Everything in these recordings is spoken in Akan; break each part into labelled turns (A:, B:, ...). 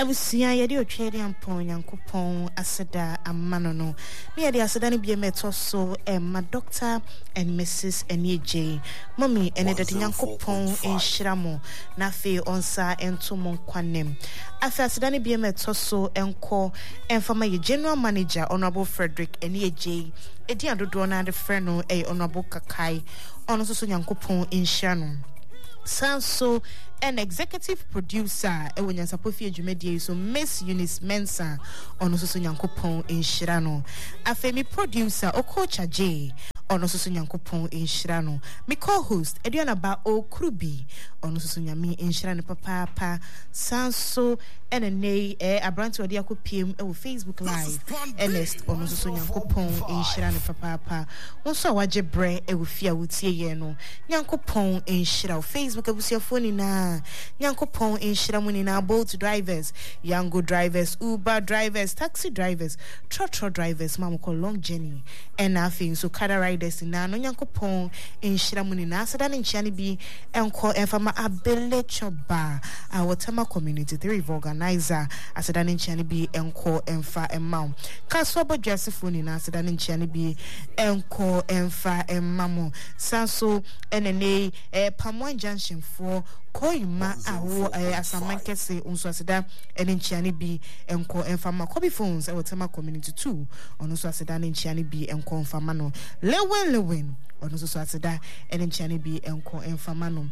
A: Ebusia yedi otwede ampon Yankopon aseda amano no. Me yedi aseda ne bia meto so ma Dr. and Mrs. Enyeje. Mommy ene de Yankopon enhyira mo na fe onsa ento mo kwanem. Afa aseda ne bia meto so enko enfama ye general manager Honorable Frederick Enyeje. Edi adodo na de friend no Honorable Kakai. Ono so Yankopon enhyira no. Sanso an executive producer when you suppose to so Miss Eunice Mensa on so Yankopon in Shirano. A femi producer Okocha J on so Yankopon in Shirano. Me co-host Ediana Ba O Krubi on so Yami in Shirano Papa Sanso and a nay a brand to Adiako PM Facebook Live Ernest on so Yankopon in Shirano Papa. Also waje bre ewufia wutie yeno Yankopon in Shirao Facebook abusia phone na Yankopon in Shiramuni na boat drivers, Yango drivers, Uber drivers, taxi drivers, trotro drivers, mamako long journey, and nothing so kada riders in na no Yankopon in Shiramuni na sadan in Chani bi enko enfama abele choba our Tama community three organizer asadan in Chani bi enko enfa emam kaswabo jasifuni na sadan in Chani bi enko enfa emamo sanso enene Pamwan Junction for Koima awo asamankese unso aseda ene nchiani bi enko enfama kobi phones e Tama community 2 ono so aseda ne nchiani bi enko enfama no lewen ono so aseda ene nchiani bi enko enfama no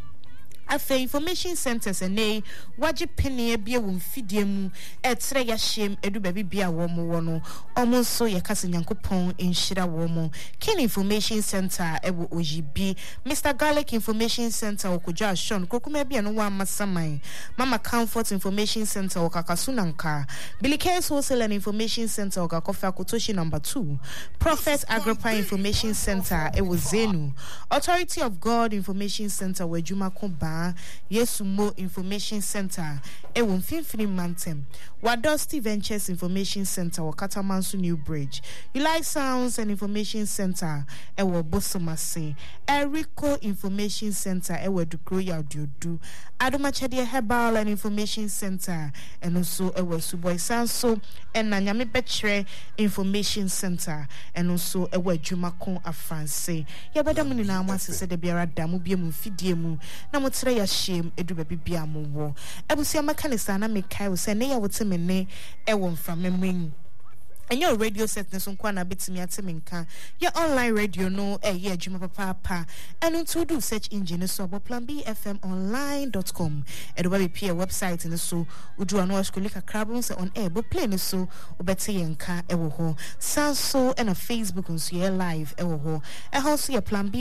A: afa information centers ene waje pene bia wo mfidie mu etre ya shem edu baby bia wo mo wono omo so ye kase Yankopon enhyira wo mo kin information center ewo ojibi Mr Garlic information center okoja shon kokuma bia no wa masaman mama comfort information center okakasunanka Bilikes wholesale information center okakofa akotoshi number 2 Prophet Agrippa information center ewo Zenu Authority of God information center wejuma koba Yesumo Information Center ewo mfimfini Mantem Wadosti Ventures Information Center Wakatamansu New Bridge Eli Sounds and Information Center ewo Bosomase Erico Information Center ewo Dukroya Diodu Adomachade Herbal and Information Center and also ewo Suboy Sanso and Nanyame Betre Information Center and also ewo Jumakon Afranse Yabada muni na amase se de biara damu bia mu fidie mu na motre ya shame edu baby bia mo wo ebusia makanisa na mekai wo se ne ya wote mene ewo mframemwen and your radio set nesun kwana bitimi ateminka your online radio no ye adwuma papa and unto do search engine so plan bfmonline.com and we be website and so udu anu askolika crabons on air but play so ubete yenka ewo ho sanso and a Facebook on so live ewo ho e also your plan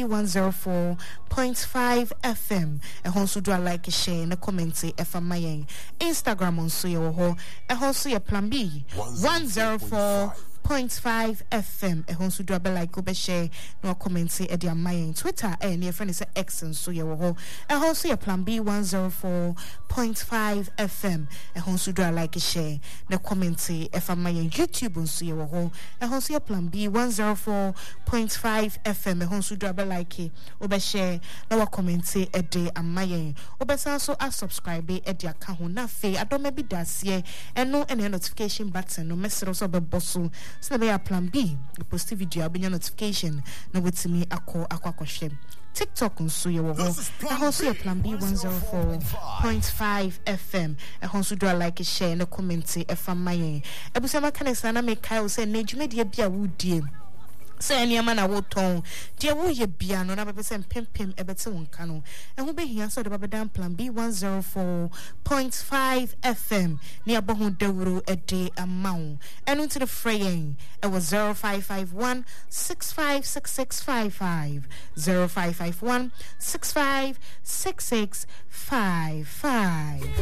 A: B104.5 FM e also do like share and comment fm Instagram on so ewo ho e also your plan B 104.5 FM e honsu do be like go share no comment e dia my Twitter and your friend is X and so ye wo e honsu your plan B 104.5 FM e honsu do like share no comment e fa my YouTube and so ye wo e honsu your plan B 104.5 FM e honsu do be like e be share no comment e de amaye obesan so a subscribe e dia ka ho na fe adoma bi dasie and no any notification button no message so be bosso so be a plan B the post video abenya notification no wetimi akwa TikTok nso ye wo ho also your plan B 104.5 FM e honso do like share no comment e fa mayen ebusama kanesa na make kai say na dwumade bia wudie say any man a woton dia wo ye bia no na be say pempem ebete wonka no e ho be hia so de babedan plan B 104.5 FM ni abohu dawuro ede amawo enu to the fraying it was 0551 656655 0551 656655